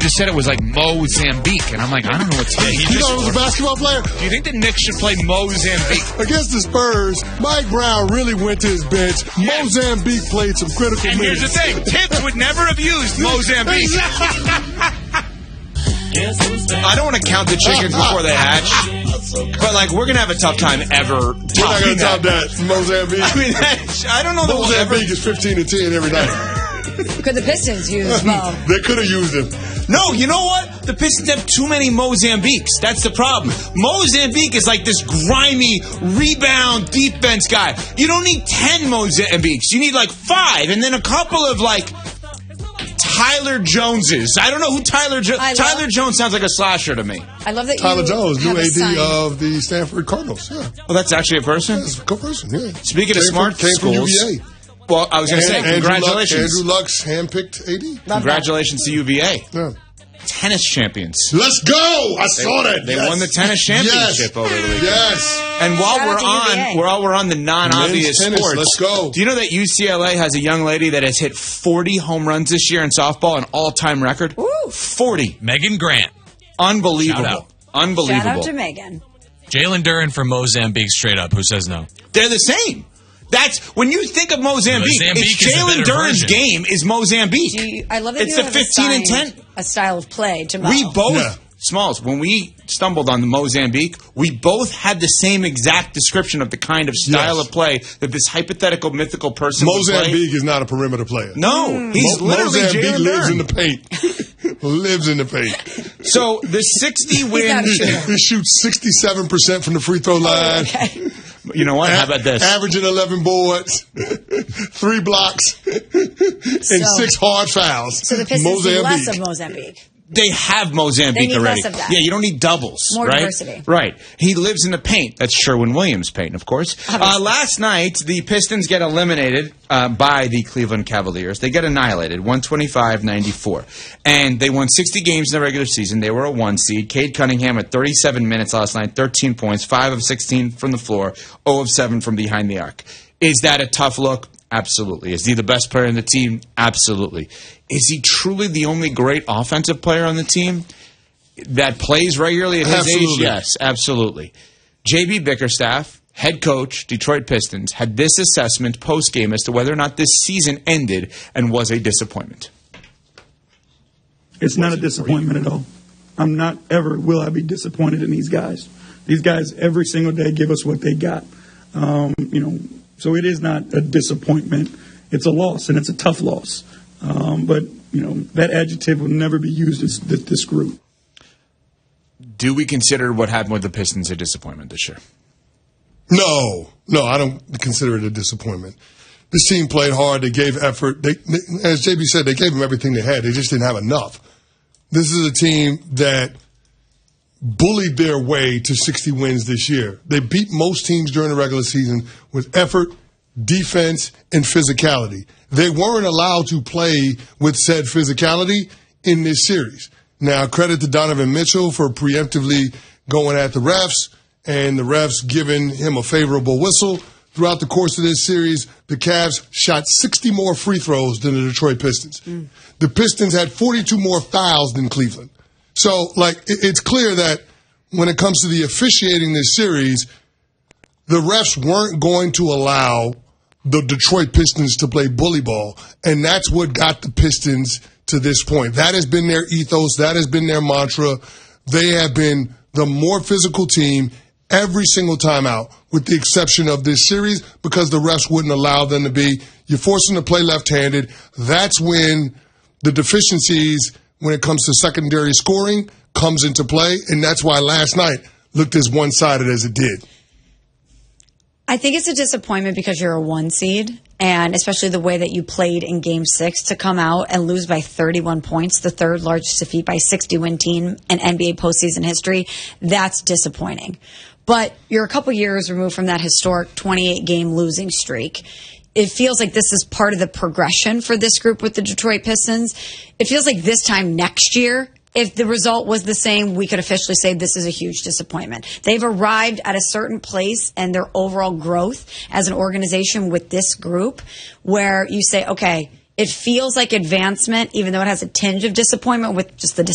just said it was like Mozambique, and I'm like, I don't know what's You thought it was a basketball player? Do you think the Knicks should play Mozambique? Against the Spurs, Mike Brown really went to his bench. Yeah. Mozambique played some critical And here's minutes. the thing, Tibbs would never have used Mozambique. I don't want to count the chickens before they hatch, but like we're gonna have a tough time ever. We're not going to top that. Mozambique. I mean, I don't know that we'll ever. Mozambique is 15-10 every night. Could the Pistons use Mo? They could have used him. No, you know what? The Pistons have too many Mozambiques. That's the problem. Mozambique is like this grimy rebound defense guy. You don't need 10 Mozambiques. You need like 5, and then a couple of like Tyler Joneses. I don't know who Tyler Jones sounds like a slasher to me. I love that Tyler you Jones, new have a AD sign. of the Stanford Cardinals. Yeah, Oh, that's actually a person? that's a good person. Yeah. Speaking of smart came from schools. UVA. Well, I was going to say, congratulations. Andrew Luck's handpicked AD. Congratulations to UVA. Yeah. Tennis champions. Let's go! I saw that. They Yes. won the tennis championship over the weekend. Yes. And while Shout out to UVA. we're on the non-obvious Men's tennis, sports, let's go. do you know that UCLA has a young lady that has hit 40 home runs this year in softball, an all-time record? Ooh. 40. Megan Grant. Unbelievable. Shout out. Unbelievable. Shout out to Megan. Jalen Duren from Mozambique straight up. Who says no? They're the same. That's when you think of Mozambique Mozambique is it's a Jalen better Duren's version. game is Mozambique. I love that It's you the have 15 and assigned 10. a style of play to Mo. We both, Yeah. Smalls, when we stumbled on the Mozambique, we both had the same exact description of the kind of style Yes. of play that this hypothetical mythical person would play. Mozambique is not a perimeter player. No, he's literally Mozambique Jalen lives Duren. in the paint. Lives in the paint. So the 60 not a wins. shooter. He shoots 67% from the free throw line. Okay. You know what? How about this? Averaging 11 boards, 3 blocks, and 6 hard fouls. So the Pistons need less of Mozambique. They have Mozambique They need already. less of that. Yeah, you don't need doubles. More right? diversity. Right. He lives in the paint. That's Sherwin-Williams paint, of course. Last night, the Pistons get eliminated by the Cleveland Cavaliers. They get annihilated, 125-94. And they won 60 games in the regular season. They were a 1 seed. Cade Cunningham at 37 minutes last night, 13 points, 5 of 16 from the floor, 0 of 7 from behind the arc. Is that a tough look? Absolutely. Is he the best player on the team? Absolutely. Is he truly the only great offensive player on the team that plays regularly at his age? Absolutely. Yes, absolutely. J.B. Bickerstaff, head coach, Detroit Pistons, had this assessment post-game as to whether or not this season ended and was a disappointment. It's not a disappointment at all. I'm not ever will I be disappointed in these guys. These guys every single day give us what they got. So it is not a disappointment. It's a loss, and it's a tough loss. But that adjective will never be used as this group. Do we consider what happened with the Pistons a disappointment this year? No, I don't consider it a disappointment. This team played hard. They gave effort. As JB said, they gave them everything they had. They just didn't have enough. This is a team that bullied their way to 60 wins this year. They beat most teams during the regular season with effort, defense, and physicality. They weren't allowed to play with said physicality in this series. Now, credit to Donovan Mitchell for preemptively going at the refs and the refs giving him a favorable whistle. Throughout the course of this series, the Cavs shot 60 more free throws than the Detroit Pistons. The Pistons had 42 more fouls than Cleveland. So, it's clear that when it comes to the officiating this series, the refs weren't going to allow the Detroit Pistons to play bully ball, and that's what got the Pistons to this point. That has been their ethos. That has been their mantra. They have been the more physical team every single time out, with the exception of this series, because the refs wouldn't allow them to be. You force them to play left-handed. That's when the deficiencies, when it comes to secondary scoring, comes into play, and that's why last night looked as one-sided as it did. I think it's a disappointment because you're a 1 seed, and especially the way that you played in Game 6 to come out and lose by 31 points, the third largest defeat by 60-win team in NBA postseason history. That's disappointing. But you're a couple years removed from that historic 28-game losing streak. It feels like this is part of the progression for this group with the Detroit Pistons. It feels like this time next year, if the result was the same, we could officially say this is a huge disappointment. They've arrived at a certain place in their overall growth as an organization with this group where you say, okay, it feels like advancement, even though it has a tinge of disappointment with just the